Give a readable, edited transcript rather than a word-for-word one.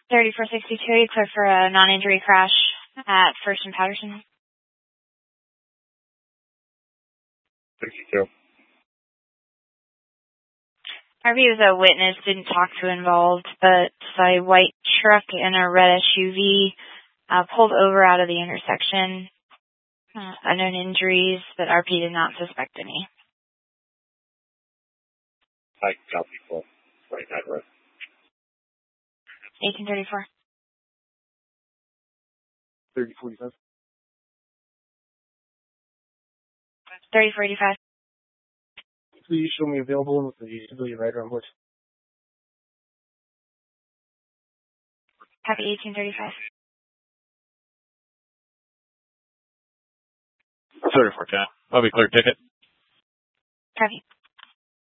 3462, you clear for a non-injury crash at First and Patterson. 62. RV was a witness, didn't talk to involved, but saw a white truck and a red SUV pulled over out of the intersection. Unknown injuries, but RP did not suspect any. I copy full. Right address. 1834. 3045. 3485. Please show me available with the civilian rider on board. Copy 1835. 3410. I'll be clear ticket. Copy.